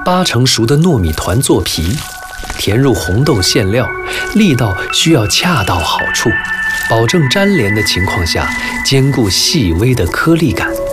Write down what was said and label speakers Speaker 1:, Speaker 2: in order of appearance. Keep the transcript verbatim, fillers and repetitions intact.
Speaker 1: 八成熟的糯米团做皮，填入红豆馅料，力道需要恰到好处，保证粘连的情况下，兼顾细微的颗粒感。